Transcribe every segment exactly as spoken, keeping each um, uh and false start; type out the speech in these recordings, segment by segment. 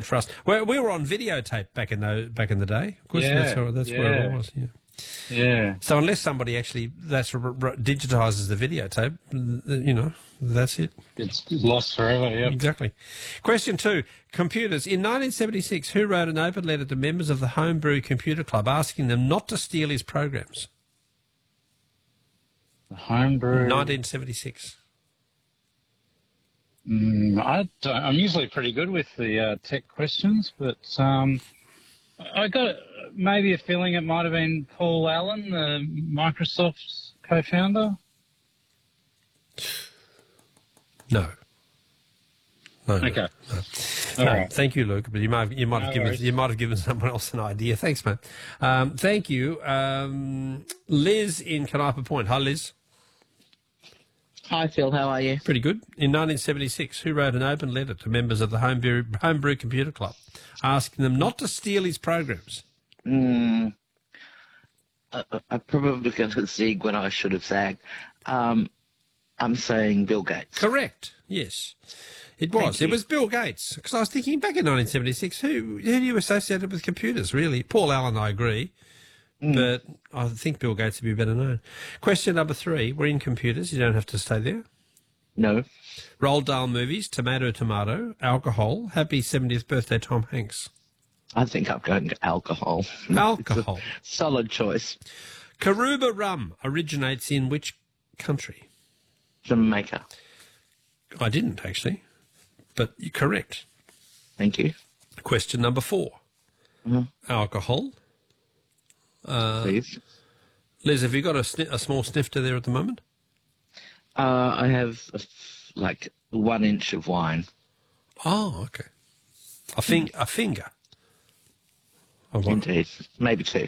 for us. We, we were on videotape back in the back in the day. Of course, Yeah, that's, how, that's yeah. where it was. Yeah. Yeah. So unless somebody actually that's r- r- digitises the videotape, you know, that's it. It's lost forever, yeah. Exactly. Question two. Computers. In nineteen seventy-six, who wrote an open letter to members of the Homebrew Computer Club asking them not to steal his programs? The homebrew. nineteen seventy-six. Mm, I don't, I'm usually pretty good with the uh, tech questions, but um, I got maybe a feeling it might have been Paul Allen, the Microsoft's co-founder. No. No. no, Okay. No. All No, right. Thank you, Luke. But you might have, you might have No given worries. you might have given someone else an idea. Thanks, mate. Um, thank you, um, Liz in Canopa Point. Hi, Liz. Hi, Phil. How are you? Pretty good. In nineteen seventy-six, who wrote an open letter to members of the Homebrew, Homebrew Computer Club asking them not to steal his programs? Mm, I, I'm probably going to zig when I should have zagged. Um, I'm saying Bill Gates. Correct. Yes, it was. Thank It you. was Bill Gates. Because I was thinking back in nineteen seventy-six, who who do you associate with computers? Really, Paul Allen. I agree. But I think Bill Gates would be better known. Question number three. We're in computers. You don't have to stay there. No. Roald Dahl movies, Tomato, Tomato, alcohol, happy seventieth birthday, Tom Hanks. I think I'm going to alcohol. Alcohol. Solid choice. Karuba rum originates in which country? Jamaica. I didn't, actually. But you're correct. Thank you. Question number four. Mhm. Alcohol. Uh, Please. Liz, have you got a, sni- a small snifter there at the moment? Uh, I have a f- like one inch of wine. Oh, okay. A, fing- a finger. Oh, what? Indeed. Maybe two.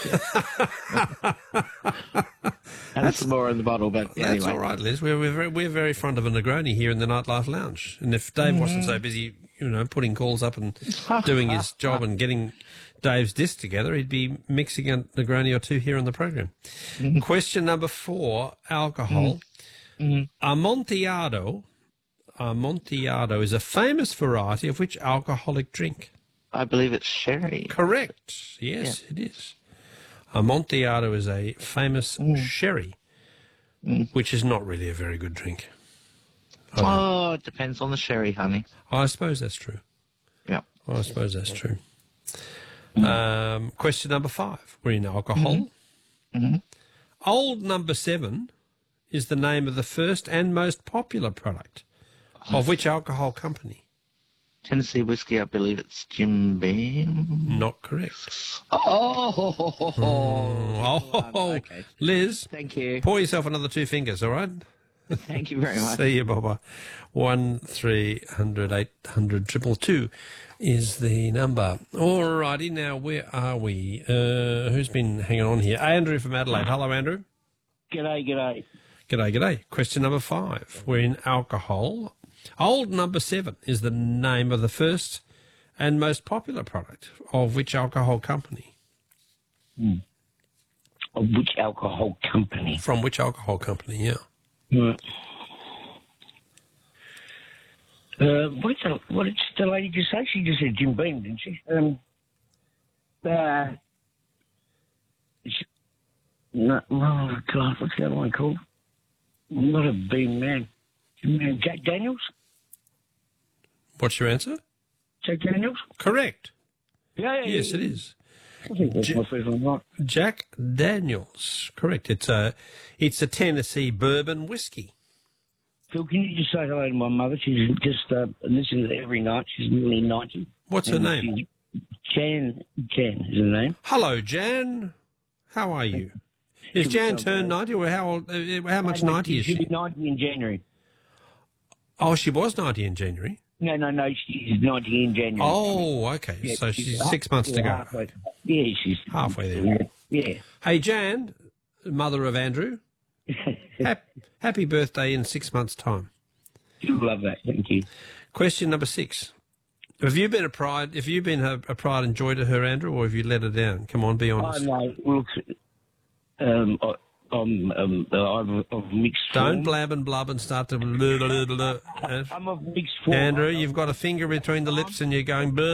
And some more in the bottle, but That's anyway. all right, Liz. We're, we're, very, we're very fond of a Negroni here in the Nightlife Lounge. And if Dave wasn't so busy, you know, putting calls up and doing his job and getting Dave's disc together, he'd be mixing a Negroni or two here on the program. Question number four, alcohol. Amontillado, Amontillado is a famous variety of which alcoholic drink? I believe it's sherry. Correct. Yes, it is. Amontillado is a famous sherry, which is not really a very good drink. I, Oh, it depends on the sherry, honey. I suppose that's true. Yeah. I suppose that's true. Um, question number five. We're in alcohol. Old Number Seven is the name of the first and most popular product of which alcohol company? Tennessee whiskey, I believe it's Jim Beam. Not correct. Oh, Oh, okay. Liz, Thank you. pour yourself another two fingers, all right? Thank you very much. See you, Baba. One, three hundred, eight hundred, triple two is the number. All righty, now where are we? Uh, who's been hanging on here? Andrew from Adelaide. Hello, Andrew. G'day, g'day. G'day, g'day. Question number five. We're in alcohol. Old Number Seven is the name of the first and most popular product of which alcohol company? Of which alcohol company? From which alcohol company, yeah. Right. Uh, what's the, what did the lady just say? She just said Jim Beam, didn't she? Um, uh, she, no, oh, God, what's the other one called? I'm not a Beam man. Man, Jack Daniels? What's your answer? Jack Daniels? Correct. Yeah, yeah, Yes, yeah. it is. I think that's my first one, right? Jack Daniels. Correct. It's a, it's a Tennessee bourbon whiskey. Phil, can you just say hello to my mother? She's just uh, listening to it every night. She's nearly ninety. What's her And name? she's- Jan, Jan is her name. Hello, Jan. How are you? Is Jan turned ninety, or how old? Uh, how much ninety is She'll she? be ninety in January. Oh, she was ninety in January. No, no, no, she's ninety in January. Oh, okay. Yeah, So she's up- six months to yeah, go. Halfway. Yeah, she's Halfway there. Yeah. Hey, Jan, mother of Andrew. hap- happy birthday in six months' time. You'll love that. Thank you. Question number six. Have you been a pride? Have you been a, a pride and joy to her, Andrew, or have you let her down? Come on, be Oh, honest. no, look, um, I, I'm, um, uh, I'm of mixed Don't form. blab and blub and start to. Blah, blah, blah, blah. I'm of mixed form. Andrew, you've got a finger between the lips and you're going. Blah.